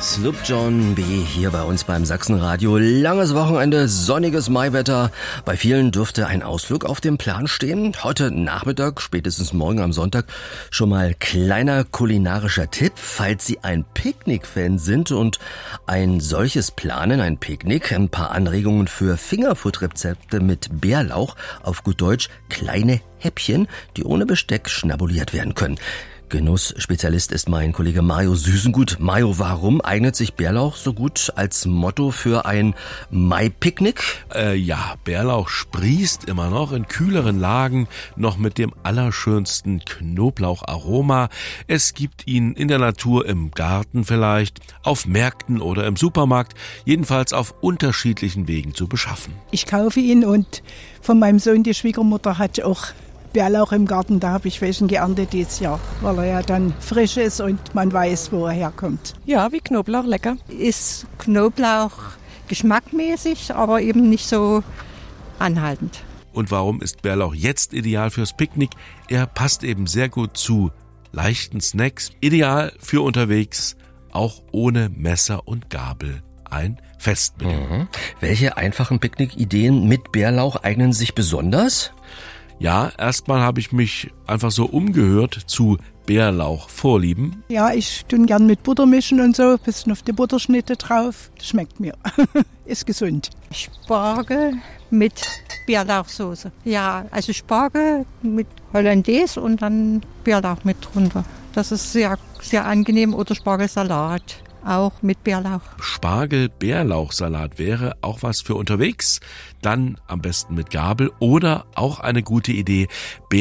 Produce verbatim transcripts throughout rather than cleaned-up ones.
Sloop John B. hier bei uns beim Sachsenradio. Langes Wochenende, sonniges Maiwetter. Bei vielen dürfte ein Ausflug auf dem Plan stehen. Heute Nachmittag, spätestens morgen am Sonntag, schon mal kleiner kulinarischer Tipp. Falls Sie ein Picknick-Fan sind und ein solches planen, ein Picknick, ein paar Anregungen für Fingerfood-Rezepte mit Bärlauch, auf gut Deutsch kleine Häppchen, die ohne Besteck schnabuliert werden können. Genussspezialist ist mein Kollege Mario Süßengut. Mario, warum eignet sich Bärlauch so gut als Motto für ein Mai-Picknick? Äh, ja, Bärlauch sprießt immer noch in kühleren Lagen, noch mit dem allerschönsten Knoblaucharoma. Es gibt ihn in der Natur, im Garten vielleicht, auf Märkten oder im Supermarkt, jedenfalls auf unterschiedlichen Wegen zu beschaffen. Ich kaufe ihn und von meinem Sohn, die Schwiegermutter, hat auch Bärlauch im Garten, da habe ich welchen geerntet dieses Jahr, weil er ja dann frisch ist und man weiß, wo er herkommt. Ja, wie Knoblauch, lecker. Ist Knoblauch geschmackmäßig, aber eben nicht so anhaltend. Und warum ist Bärlauch jetzt ideal fürs Picknick? Er passt eben sehr gut zu leichten Snacks, ideal für unterwegs, auch ohne Messer und Gabel. Ein Festmenü. Mhm. Welche einfachen Picknick-Ideen mit Bärlauch eignen sich besonders? Ja, erstmal habe ich mich einfach so umgehört zu Bärlauch-Vorlieben. Ja, ich tue gern mit Butter mischen und so, bisschen auf die Butterschnitte drauf. Das schmeckt mir. Ist gesund. Spargel mit Bärlauchsoße. Ja, also Spargel mit Hollandaise und dann Bärlauch mit drunter. Das ist sehr, sehr angenehm. Oder Spargelsalat. Auch mit Bärlauch. Spargel-Bärlauchsalat wäre auch was für unterwegs. Dann am besten mit Gabel oder auch eine gute Idee,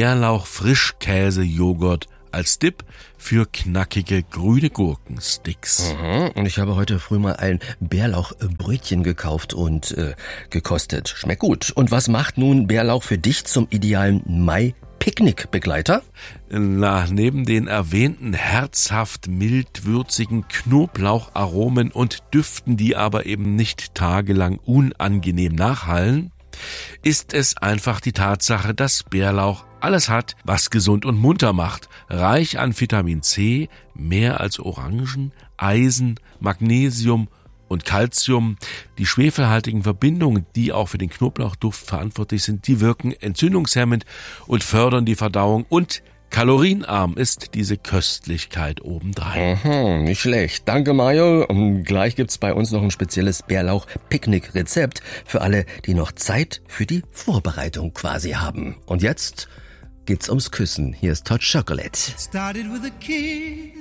Bärlauch-Frischkäse-Joghurt als Dip für knackige grüne Gurkensticks. Mhm. Und ich habe heute früh mal ein Bärlauchbrötchen gekauft und äh, gekostet. Schmeckt gut. Und was macht nun Bärlauch für dich zum idealen Mai-Picknickbegleiter? Na, neben den erwähnten herzhaft mild würzigen Knoblaucharomen und Düften, die aber eben nicht tagelang unangenehm nachhallen, ist es einfach die Tatsache, dass Bärlauch alles hat, was gesund und munter macht. Reich an Vitamin C, mehr als Orangen, Eisen, Magnesium und Calcium. Die schwefelhaltigen Verbindungen, die auch für den Knoblauchduft verantwortlich sind, die wirken entzündungshemmend und fördern die Verdauung. Und kalorienarm ist diese Köstlichkeit obendrein. Mhm, nicht schlecht. Danke, Mario. Und gleich gibt's bei uns noch ein spezielles Bärlauch-Picknick-Rezept für alle, die noch Zeit für die Vorbereitung quasi haben. Und jetzt geht's ums Küssen. Hier ist Hot Chocolate. It started with a kiss.